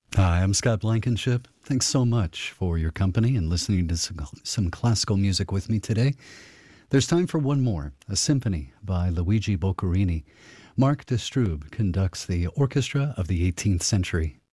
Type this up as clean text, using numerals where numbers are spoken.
Hi, I'm Scott Blankenship. Thanks so much for your company and listening to some classical music with me today. There's time for one more, a symphony by Luigi Boccherini. Mark de Stroob conducts the orchestra of the 18th century.